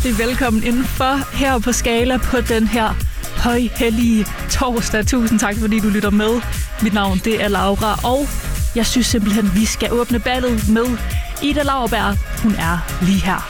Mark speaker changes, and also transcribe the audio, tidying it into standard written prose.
Speaker 1: hjertelig velkommen indenfor her på Skala på den her højhellige torsdag. Tusind tak, fordi du lytter med. Mit navn, det er Laura, og jeg synes simpelthen, vi skal åbne ballet med Ida Lauerberg. Hun er lige her.